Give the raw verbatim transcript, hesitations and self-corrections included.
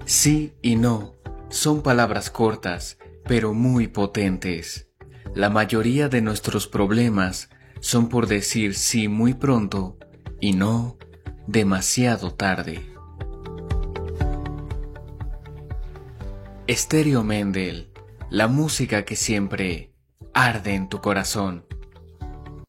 Sí y no son palabras cortas, pero muy potentes. La mayoría de nuestros problemas son por decir sí muy pronto y no demasiado tarde. Estéreo Mendel, la música que siempre arde en tu corazón.